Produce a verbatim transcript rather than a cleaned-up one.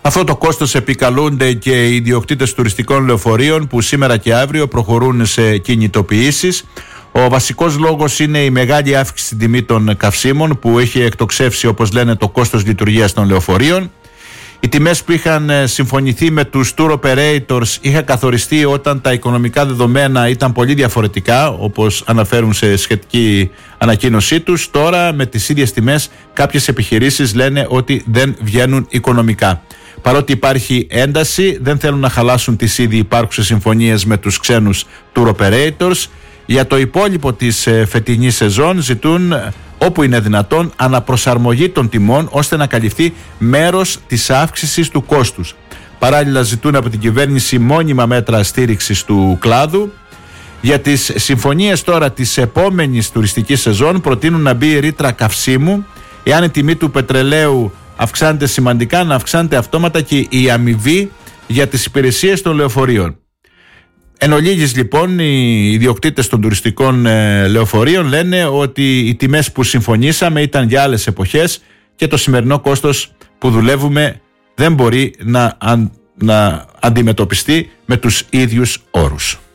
Αυτό το κόστος επικαλούνται και οι ιδιοκτήτες τουριστικών λεωφορείων που σήμερα και αύριο προχωρούν σε κινητοποιήσεις. Ο βασικός λόγος είναι η μεγάλη αύξηση στην τιμή των καυσίμων που έχει εκτοξεύσει, όπως λένε, το κόστος λειτουργίας των λεωφορείων. Οι τιμές που είχαν συμφωνηθεί με τους tour operators είχαν καθοριστεί όταν τα οικονομικά δεδομένα ήταν πολύ διαφορετικά, όπως αναφέρουν σε σχετική ανακοίνωσή τους. Τώρα με τις ίδιες τιμές κάποιες επιχειρήσεις λένε ότι δεν βγαίνουν οικονομικά. Παρότι υπάρχει ένταση, δεν θέλουν να χαλάσουν τις ήδη υπάρχουσες συμφωνίες με τους ξένους tour operators. Για το υπόλοιπο της φετινής σεζόν ζητούν, όπου είναι δυνατόν, αναπροσαρμογή των τιμών ώστε να καλυφθεί μέρος της αύξησης του κόστους. Παράλληλα ζητούν από την κυβέρνηση μόνιμα μέτρα στήριξης του κλάδου. Για τις συμφωνίες τώρα της επόμενης τουριστικής σεζόν προτείνουν να μπει η ρήτρα καυσίμου. Εάν η τιμή του πετρελαίου αυξάνεται σημαντικά, να αυξάνεται αυτόματα και η αμοιβή για τις υπηρεσίες των λεωφορείων. Εν ολίγης, λοιπόν, οι ιδιοκτήτες των τουριστικών ε, λεωφορείων λένε ότι οι τιμές που συμφωνήσαμε ήταν για άλλες εποχές και το σημερινό κόστος που δουλεύουμε δεν μπορεί να, αν, να αντιμετωπιστεί με τους ίδιους όρους.